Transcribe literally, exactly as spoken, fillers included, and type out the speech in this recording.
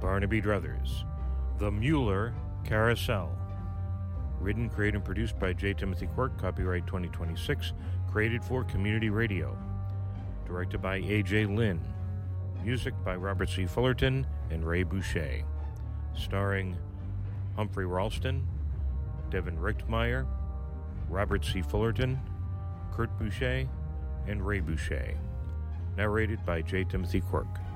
Barnaby Druthers. The Mueller Carousel. Written, created, and produced by J. Timothy Quirk, copyright twenty twenty-six, created for community radio. Directed by A J. Lynn. Music by Robert C. Fullerton and Ray Boucher. Starring Humphrey Ralston, Devin Richtmeyer, Robert C. Fullerton, Kurt Boucher, and Ray Boucher. Narrated by J. Timothy Quirk.